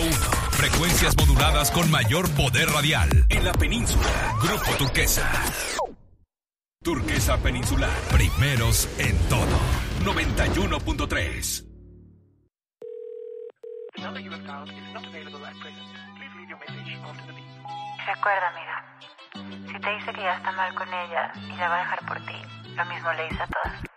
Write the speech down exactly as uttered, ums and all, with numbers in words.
uno. Frecuencias moduladas con mayor poder radial. En la península. Grupo Turquesa. Turquesa Peninsular. Primeros en todo. noventa y uno punto tres. Recuerda, amiga, si te dice que ya está mal con ella y la va a dejar por ti, lo mismo le dice a todas.